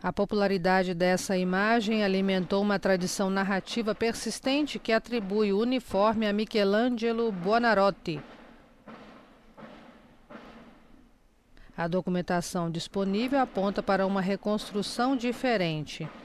A popularidade dessa imagem alimentou uma tradição narrativa persistente que atribui o uniforme a Michelangelo Buonarroti. A documentação disponível aponta para uma reconstrução diferente.